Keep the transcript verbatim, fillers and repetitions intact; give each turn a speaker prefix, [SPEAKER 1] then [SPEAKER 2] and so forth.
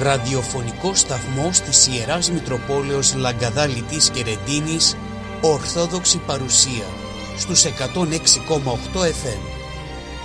[SPEAKER 1] ραδιοφωνικό σταθμός της Ιεράς Μητροπόλεως Λαγκαδά Λιτής και Ρεντίνης, Ορθόδοξη παρουσία στους εκατόν έξι κόμμα οκτώ εφ εμ.